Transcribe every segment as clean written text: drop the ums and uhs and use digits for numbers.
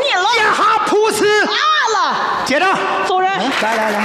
你了！ 呀哈，噗呲！ 啊了！ 结账， 走人！ 来，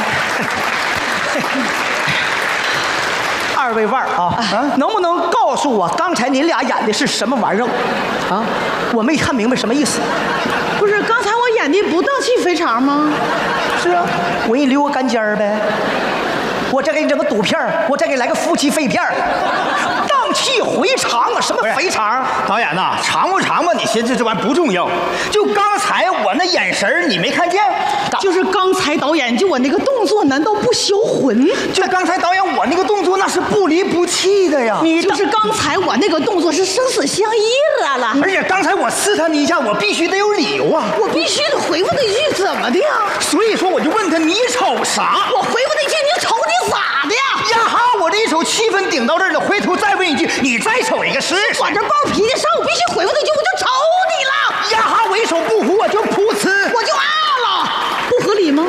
二位腕儿啊，能不能告诉我刚才您俩演的是什么玩意儿？啊，我没看明白什么意思。 不是，刚才我演的不荡气肥肠吗？ 是啊，我给你留个干尖儿呗。我再给你整个肚片儿，我再给你来个夫妻肺片儿，荡气回肠啊，什么肥肠？ 导演呐，长不长吧？你寻思这玩意儿不重要，就刚才我那眼神儿你没看见？ 就是刚才导演就我那个动作，难道不销魂？ 就刚才导演我那个动作，那是不离不弃的呀。 你就是刚才我那个动作是生死相依了。 而且刚才我刺他你一下，我必须得有理由啊。 我必须得回复他一句怎么的呀？ 所以说我就问他你瞅啥？ 我回复他一句你瞅你咋的呀？ 呀哈！我这一手气氛顶到这儿了，回头再问一句，你再瞅一个试试。 我这暴脾气上，我必须回复他一句，我就瞅你了。 呀哈！我一手不服，我就噗呲， 我就了，不合理吗？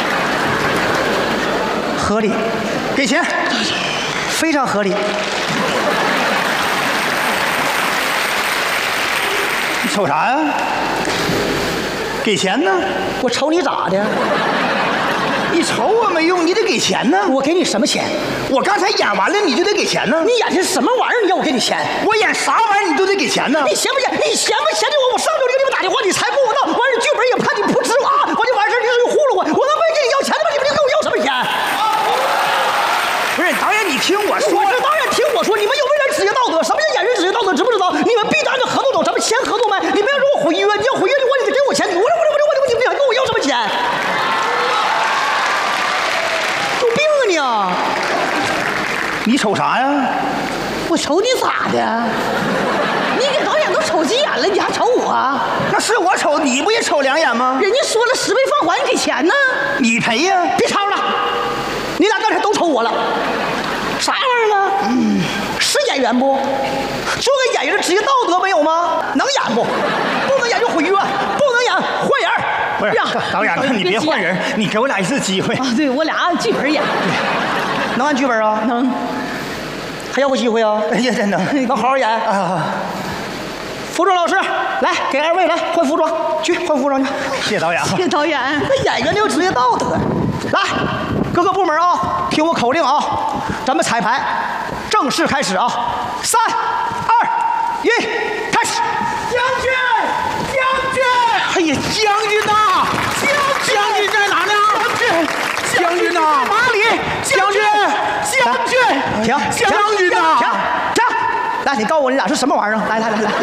合理， 给钱， 非常合理。 你瞅啥呀？给钱呢？ 我瞅你咋的？ 你瞅我没用，你得给钱呢。 我给你什么钱？ 我刚才演完了，你就得给钱呢。 你演的什么玩意儿？你要我给你钱？ 我演啥玩意儿你都得给钱呢。 你嫌不嫌？你嫌不嫌弃我？我上周就给你们打电话，你才给我到，完事剧本也不看，你不吃我啊！完就完事你就糊弄我，我能没跟你要钱的吗？你们就跟我要什么钱？ 不是导演，你听我说。 我是导演，听我说，你们有没有点职业道德？什么叫演员职业道德？知不知道？你们必须按照合同走，咱们签合同没？你不要说我毁约，你要毁约的话，你得给我钱。你想跟我要什么钱？有病啊你！ 你瞅啥呀？ 我瞅你咋的？你给导演都瞅急眼了，你还瞅我？ 那是我瞅，你不也瞅两眼吗？ 人家说了10倍放还，你给钱呢？ 你赔呀！ 别吵了，你俩刚才都瞅我了，啥玩意儿呢？是演员不？做个演员的职业道德没有吗？能演不？不能演就毁约，不能演换人。 不是导演，那你别换人，你给我俩一次机会。 啊，对我俩按剧本演， 能按剧本啊？ 能。 还要个机会啊？ 哎呀，真能， 能好好演啊！ 服装老师，来给二位来换服装，去换服装去。 谢谢导演。 谢谢导演。 那演员就有职业道德。来，各个部门啊，听我口令啊，咱们彩排正式开始啊！3、2、1，开始！ 将军，将军！哎呀，将军呐！将军在哪呢？将军呐！哪里？将军！将军！ 停！ 将军呐！ 停！来，你告诉我你俩是什么玩意儿？来，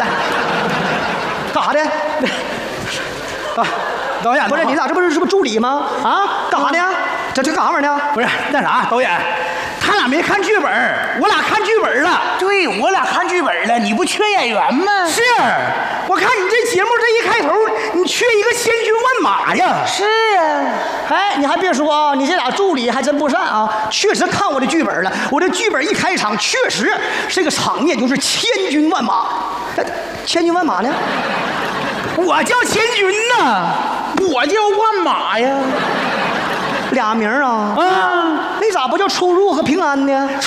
干啥的？ 啊，导演， 不是你俩这不是助理吗？啊，干啥呢？这干啥玩意儿呢？ 不是那啥，导演，他俩没看剧本，我俩看剧本了。对，我俩看剧本了。你不缺演员吗？是，我看你这节目这一开头，你缺一个千军万马呀。 是啊，哎，你还别说啊，你这俩助理还真不善啊，确实看我的剧本了。我这剧本一开场，确实这个场面就是千军万马。千军万马呢？ 我叫千军呐，我叫万马呀。 俩名啊？ 啊， 那咋不叫出入和平安呢？